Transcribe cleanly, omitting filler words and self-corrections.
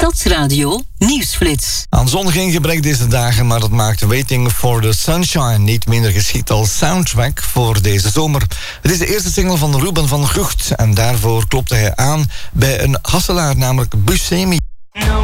Stadsradio Nieuwsflits. Aan zon geen gebrek deze dagen, maar dat maakt Waiting for the Sunshine niet minder geschikt als soundtrack voor deze zomer. Het is de eerste single van Ruben van Gucht en daarvoor klopte hij aan bij een hasselaar, namelijk Buscemi.